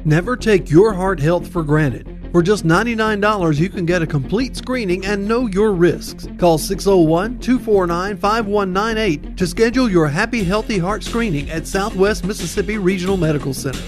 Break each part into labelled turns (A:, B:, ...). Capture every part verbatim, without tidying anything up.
A: Never take your heart health for granted. For just ninety-nine dollars, you can get a complete screening and know your risks. Call six oh one, two four nine, five one nine eight to schedule your Happy Healthy Heart screening at Southwest Mississippi Regional Medical Center.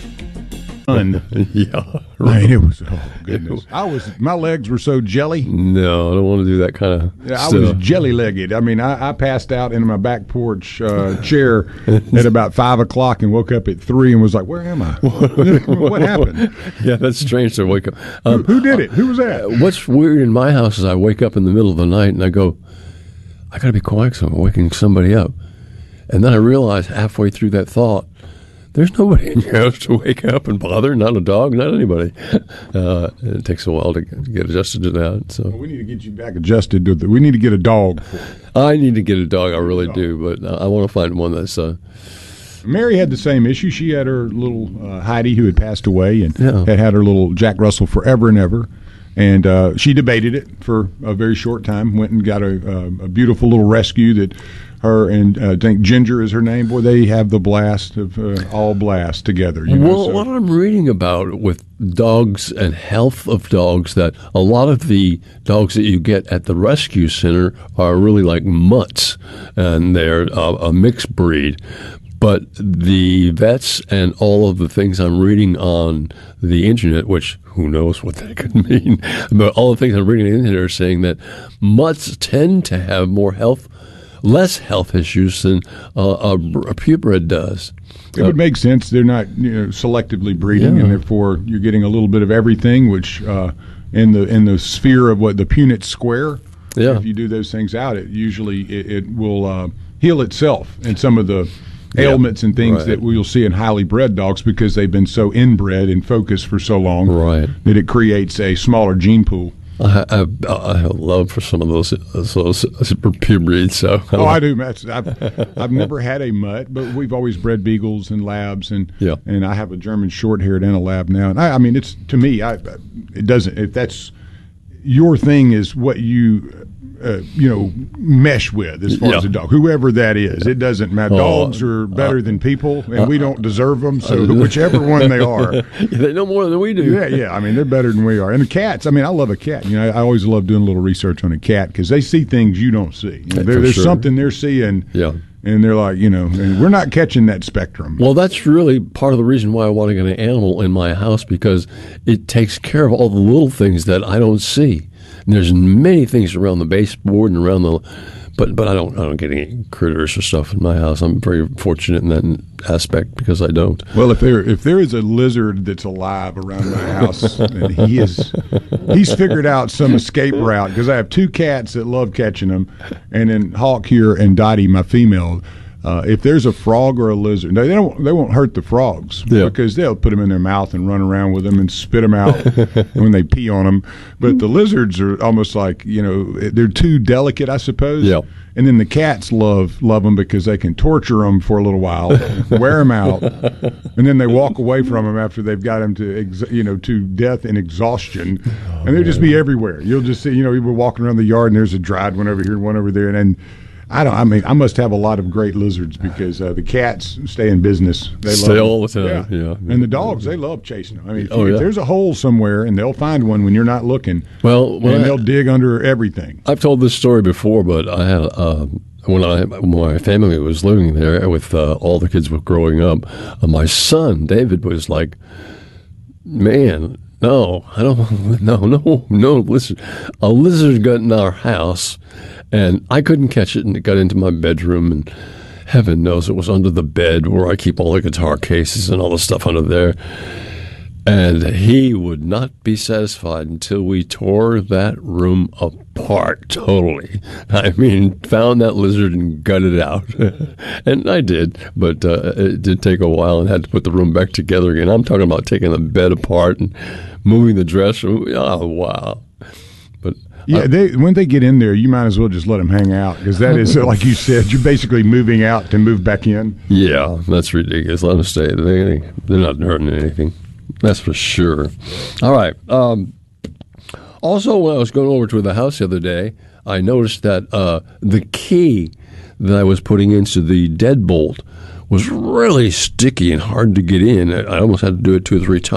B: Yeah,
C: right. Man, it was, oh goodness. I was, my legs were so jelly.
B: No, I don't want to do that kind of
C: yeah, I
B: stuff.
C: was jelly-legged. I mean, I, I passed out in my back porch uh, chair at about five o'clock and woke up at three and was like, where am I? What happened?
B: Yeah, that's strange to wake up. Um,
C: who, who did it? Who was that?
B: Uh, what's weird in my house is I wake up in the middle of the night and I go, I got to be quiet because I'm waking somebody up. And then I realize halfway through that thought, there's nobody in your house to wake up and bother, not a dog, not anybody. Uh, and it takes a while to get, to get adjusted to that. So
C: well, we need to get you back adjusted to the, we need to get a dog.
B: I need to get a dog, I really dog. do, but I want to find one that's... Uh,
C: Mary had the same issue. She had her little uh, Heidi who had passed away and
B: yeah.
C: had had her little Jack Russell forever and ever. And uh, she debated it for a very short time, went and got a, a, a beautiful little rescue that her and uh, I think Ginger is her name. Boy, they have the blast of uh, all blast together. You know,
B: well,
C: so.
B: What I'm reading about with dogs and health of dogs, that a lot of the dogs that you get at the rescue center are really like mutts, and they're uh, a mixed breed. But the vets and all of the things I'm reading on the internet, which who knows what that could mean, but all the things I'm reading on the internet are saying that mutts tend to have more health, less health issues than uh, a, a purebred does.
C: It would make sense. They're not, you know, selectively breeding,
B: yeah.
C: and therefore you're getting a little bit of everything, which uh, in the in the sphere of what the Punnett square,
B: yeah.
C: if you do those things out, it usually it, it will uh, heal itself. And some of the ailments and things
B: right.
C: that we'll see in highly bred dogs because they've been so inbred and focused for so long
B: right.
C: that it creates a smaller gene pool.
B: I, I, I have love for some of those, those pure breeds. So
C: I oh, I do. I've, I've never had a mutt, but we've always bred beagles and labs, and
B: yeah.
C: and I have a German short-haired and a lab now. And I, I mean, it's to me, I it doesn't. If that's your thing, is what you. Uh, you know, mesh with as far
B: yeah.
C: as a dog, whoever that is. It doesn't matter.
B: Oh,
C: Dogs are better
B: uh,
C: than people, and
B: uh,
C: we don't deserve them. So uh, whichever one they are,
B: yeah, they know more than we do.
C: Yeah, yeah. I mean, they're better than we are. And the cats. I mean, I love a cat. You know, I, I always love doing a little research on a cat because they see things you don't see. You know, there, there's
B: sure.
C: something they're seeing.
B: Yeah.
C: And they're like, you know, and we're not catching that spectrum.
B: Well, that's really part of the reason why I want to get an animal in my house, because it takes care of all the little things that I don't see. And there's many things around the baseboard and around the, but but I don't I don't get any critters or stuff in my house. I'm very fortunate in that aspect because I don't.
C: Well, if there if there is a lizard that's alive around my house, and he is he's figured out some escape route, because I have two cats that love catching them, and then Hawk here and Dottie, my female. Uh, if there's a frog or a lizard, they don't they won't hurt the frogs
B: yeah.
C: because they'll put them in their mouth and run around with them and spit them out when they pee on them. But the lizards are almost like, you know, they're too delicate, I suppose.
B: Yeah.
C: And then the cats love love them because they can torture them for a little while, wear them out, and then they walk away from them after they've got them to ex- you know to death and exhaustion, oh, and they'll just be everywhere. You'll just see, you know, we're walking around the yard and there's a dried one over here and one over there, and then. I don't. I mean, I must have a lot of great lizards because uh, the cats stay in business. They
B: stay
C: love
B: all the time. Yeah. yeah,
C: and the dogs, they love chasing them. I mean, if,
B: oh,
C: you,
B: yeah.
C: if there's a hole somewhere, and they'll find one when you're not looking.
B: Well,
C: and I, they'll dig under everything.
B: I've told this story before, but I had uh, when I when my family was living there with uh, all the kids were growing up. Uh, my son David was like, man. No, I don't. No, no, no. Listen, a lizard got in our house, and I couldn't catch it, and it got into my bedroom, and heaven knows it was under the bed where I keep all the guitar cases and all the stuff under there. And he would not be satisfied until we tore that room apart totally. I mean, found that lizard and gutted it out. And I did, but uh, it did take a while and had to put the room back together again. I'm talking about taking the bed apart and moving the dresser. Oh, wow. But
C: yeah,
B: uh,
C: they, when they get in there, you might as well just let them hang out, because that is, like you said, you're basically moving out to move back in.
B: Yeah, that's ridiculous. Let them stay. They, they're not hurting anything. That's for sure. All right. Um, also, when I was going over to the house the other day, I noticed that uh, the key that I was putting into the deadbolt was really sticky and hard to get in. I almost had to do it two or three times.